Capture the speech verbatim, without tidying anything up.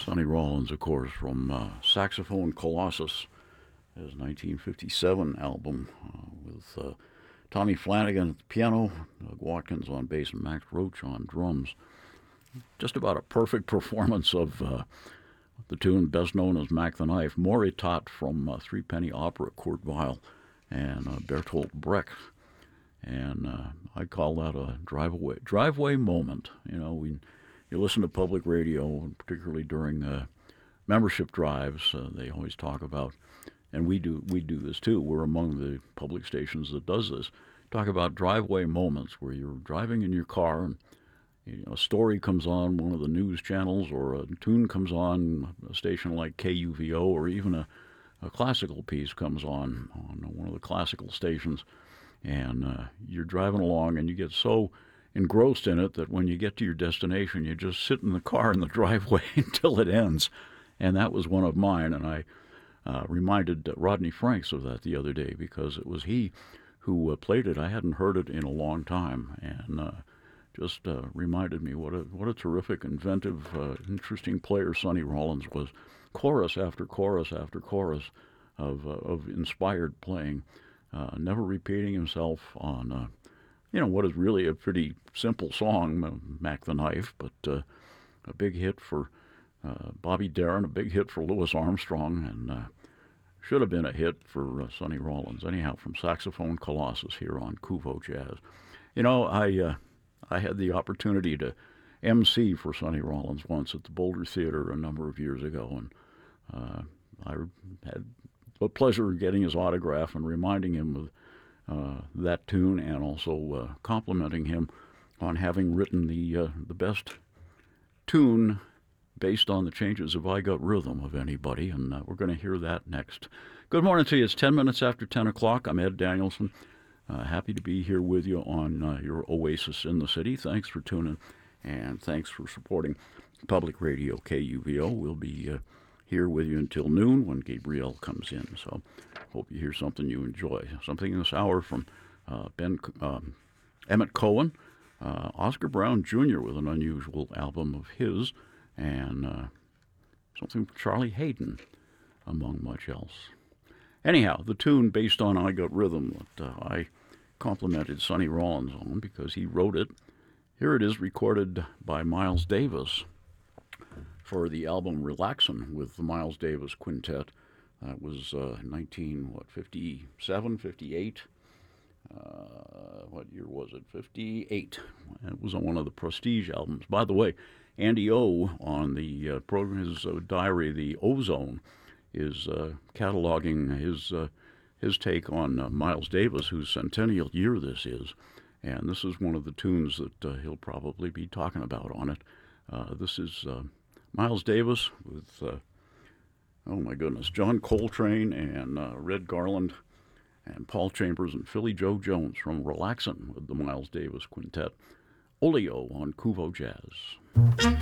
Sonny Rollins, of course, from uh, Saxophone Colossus, his nineteen fifty-seven album uh, with uh, Tommy Flanagan at the piano, Doug Watkins on bass, and Max Roach on drums. Just about a perfect performance of uh, the tune best known as Mac the Knife, Moritat from uh, Three Penny Opera, Kurt Weill and uh, Bertolt Brecht. And uh, I call that a driveway driveway moment. You know, we you listen to public radio, and particularly during uh, membership drives. Uh, they always talk about, and we do we do this too. We're among the public stations that does this. Talk about driveway moments where you're driving in your car and you know, a story comes on one of the news channels, or a tune comes on a station like K U V O, or even a, a classical piece comes on on one of the classical stations. And uh, you're driving along and you get so engrossed in it that when you get to your destination, you just sit in the car in the driveway until it ends. And that was one of mine. And I uh, reminded Rodney Franks of that the other day because it was he who uh, played it. I hadn't heard it in a long time. And uh, just uh, reminded me what a what a terrific, inventive, uh, interesting player Sonny Rollins was. Chorus after chorus after chorus of, uh, of inspired playing. Uh, never repeating himself on, uh, you know, what is really a pretty simple song, Mac the Knife, but uh, a big hit for uh, Bobby Darin, a big hit for Louis Armstrong, and uh, should have been a hit for uh, Sonny Rollins. Anyhow, from Saxophone Colossus here on Kuvo Jazz. You know, I uh, I had the opportunity to M C for Sonny Rollins once at the Boulder Theater a number of years ago, and uh, I had the pleasure of getting his autograph and reminding him of uh, that tune, and also uh, complimenting him on having written the uh, the best tune based on the changes of I Got Rhythm of anybody, and uh, we're going to hear that next. Good morning to you. It's ten minutes after ten o'clock. I'm Ed Danielson. Uh, happy to be here with you on uh, your oasis in the city. Thanks for tuning, and thanks for supporting Public Radio K U V O. We'll be uh, here with you until noon when Gabrielle comes in. So hope you hear something you enjoy. Something this hour from uh, Ben um, Emmett Cohen, uh, Oscar Brown Junior with an unusual album of his, and uh, something from Charlie Hayden, among much else. Anyhow, the tune based on I Got Rhythm that uh, I complimented Sonny Rollins on because he wrote it. Here it is, recorded by Miles Davis for the album Relaxin' with the Miles Davis Quintet. That was uh, nineteen, what, fifty-seven, fifty-eight? Uh, what year was it? fifty-eight. It was on one of the Prestige albums. By the way, Andy O on the uh, program, his uh, diary, the Ozone, is uh, cataloging his uh, his take on uh, Miles Davis, whose centennial year this is. And this is one of the tunes that uh, he'll probably be talking about on it. Uh, this is uh, Miles Davis with, uh, oh my goodness, John Coltrane and uh, Red Garland and Paul Chambers and Philly Joe Jones from Relaxin' with the Miles Davis Quintet. Oleo on Kuvo Jazz.